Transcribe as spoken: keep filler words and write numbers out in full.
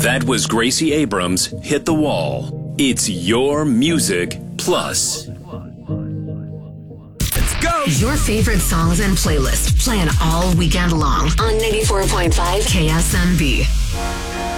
That was Gracie Abrams' Hit the Wall. It's your music plus. Let's go! Your favorite songs and playlists playing all weekend long on ninety-four point five K S M B.